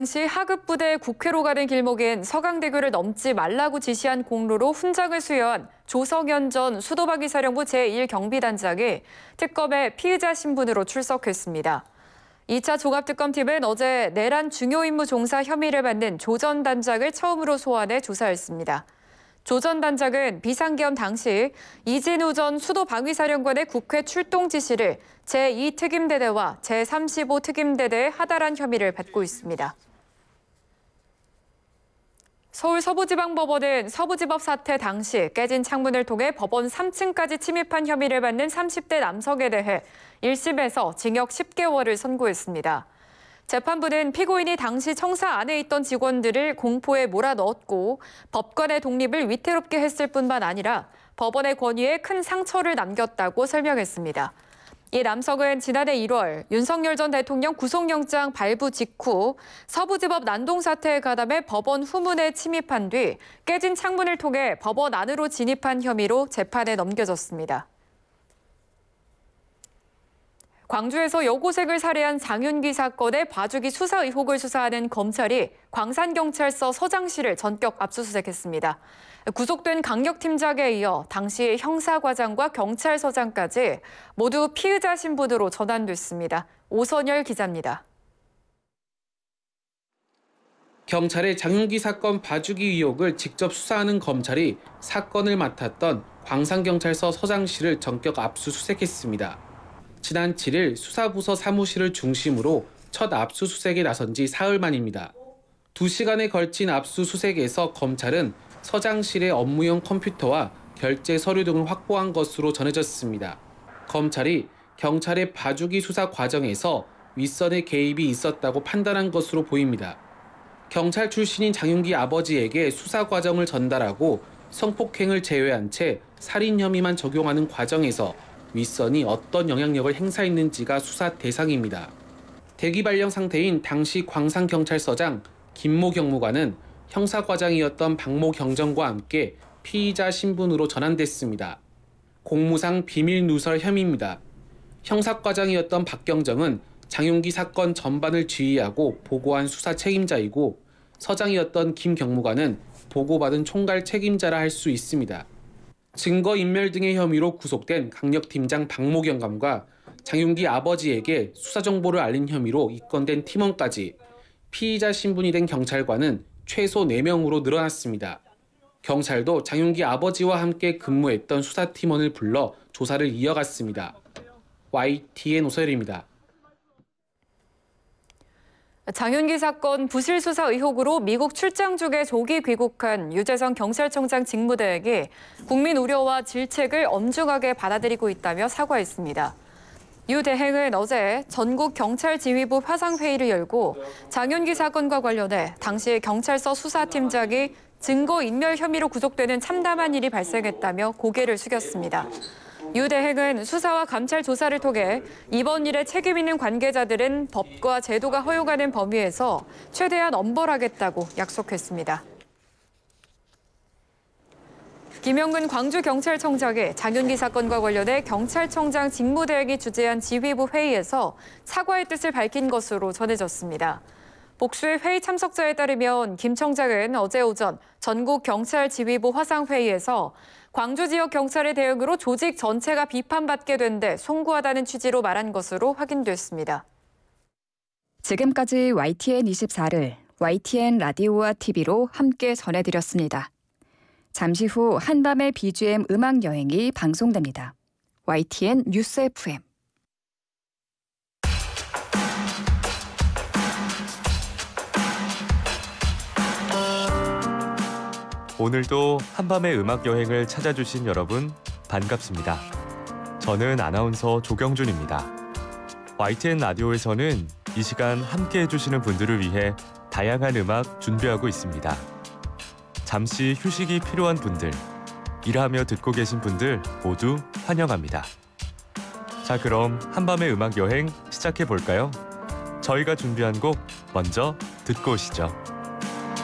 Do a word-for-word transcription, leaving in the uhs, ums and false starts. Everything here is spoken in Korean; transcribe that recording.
당시 하급부대 국회로 가는 길목엔 서강대교를 넘지 말라고 지시한 공로로 훈장을 수여한 조성현 전 수도방위사령부 제일 경비단장이 특검에 피의자 신분으로 출석했습니다. 이 차 종합특검팀은 어제 내란 중요 임무 종사 혐의를 받는 조 전 단장을 처음으로 소환해 조사했습니다. 조 전 단장은 비상계엄 당시 이진우 전 수도방위사령관의 국회 출동 지시를 제이 특임대대와 제삼십오 특임대대에 하달한 혐의를 받고 있습니다. 서울 서부지방법원은 서부지법 사태 당시 깨진 창문을 통해 법원 삼 층까지 침입한 혐의를 받는 삼십 대 남성에 대해 일 심에서 징역 십 개월을 선고했습니다. 재판부는 피고인이 당시 청사 안에 있던 직원들을 공포에 몰아넣었고 법관의 독립을 위태롭게 했을 뿐만 아니라 법원의 권위에 큰 상처를 남겼다고 설명했습니다. 이 남성은 지난해 일월 윤석열 전 대통령 구속영장 발부 직후 서부지법 난동 사태에 가담해 법원 후문에 침입한 뒤 깨진 창문을 통해 법원 안으로 진입한 혐의로 재판에 넘겨졌습니다. 광주에서 여고생을 살해한 장윤기 사건의 봐주기 수사 의혹을 수사하는 검찰이 광산경찰서 서장실을 전격 압수수색했습니다. 구속된 강력팀장에 이어 당시 형사과장과 경찰서장까지 모두 피의자 신분으로 전환됐습니다. 오선열 기자입니다. 경찰의 장윤기 사건 봐주기 의혹을 직접 수사하는 검찰이 사건을 맡았던 광산경찰서 서장실을 전격 압수수색했습니다. 지난 칠 일 수사부서 사무실을 중심으로 첫 압수수색에 나선 지 사흘 만입니다. 두 시간에 걸친 압수수색에서 검찰은 서장실의 업무용 컴퓨터와 결제 서류 등을 확보한 것으로 전해졌습니다. 검찰이 경찰의 봐주기 수사 과정에서 윗선의 개입이 있었다고 판단한 것으로 보입니다. 경찰 출신인 장윤기 아버지에게 수사 과정을 전달하고 성폭행을 제외한 채 살인 혐의만 적용하는 과정에서 윗선이 어떤 영향력을 행사했는지가 수사 대상입니다. 대기 발령 상태인 당시 광산경찰서장 김모 경무관은 형사과장이었던 박모 경정과 함께 피의자 신분으로 전환됐습니다. 공무상 비밀 누설 혐의입니다. 형사과장이었던 박 경정은 장윤기 사건 전반을 지휘하고 보고한 수사 책임자이고 서장이었던 김 경무관은 보고받은 총괄 책임자라 할 수 있습니다. 증거인멸 등의 혐의로 구속된 강력팀장 박모 경감과 장윤기 아버지에게 수사 정보를 알린 혐의로 입건된 팀원까지 피의자 신분이 된 경찰관은 최소 네 명으로 늘어났습니다. 경찰도 장윤기 아버지와 함께 근무했던 수사팀원을 불러 조사를 이어갔습니다. 와이티엔 오서열입니다. 장윤기 사건 부실 수사 의혹으로 미국 출장 중에 조기 귀국한 유재성 경찰청장 직무대행이 국민 우려와 질책을 엄중하게 받아들이고 있다며 사과했습니다. 유 대행은 어제 전국 경찰지휘부 화상회의를 열고 장윤기 사건과 관련해 당시 경찰서 수사팀장이 증거인멸 혐의로 구속되는 참담한 일이 발생했다며 고개를 숙였습니다. 유 대행은 수사와 감찰 조사를 통해 이번 일에 책임 있는 관계자들은 법과 제도가 허용하는 범위에서 최대한 엄벌하겠다고 약속했습니다. 김영근 광주경찰청장이 장윤기 사건과 관련해 경찰청장 직무대행이 주재한 지휘부 회의에서 사과의 뜻을 밝힌 것으로 전해졌습니다. 복수의 회의 참석자에 따르면 김 청장은 어제 오전 전국 경찰지휘부 화상회의에서 광주 지역 경찰의 대응으로 조직 전체가 비판받게 된 데 송구하다는 취지로 말한 것으로 확인됐습니다. 지금까지 와이티엔 이십사를 와이티엔 라디오와 티비로 함께 전해드렸습니다. 잠시 후 한밤의 비지엠 음악 여행이 방송됩니다. 와이티엔 뉴스 에프엠. 오늘도 한밤의 음악 여행을 찾아주신 여러분 반갑습니다. 저는 아나운서 조경준입니다. 와이티엔 라디오에서는 이 시간 함께 해주시는 분들을 위해 다양한 음악 준비하고 있습니다. 잠시 휴식이 필요한 분들, 일하며 듣고 계신 분들 모두 환영합니다. 자, 그럼 한밤의 음악 여행 시작해 볼까요? 저희가 준비한 곡 먼저 듣고 오시죠.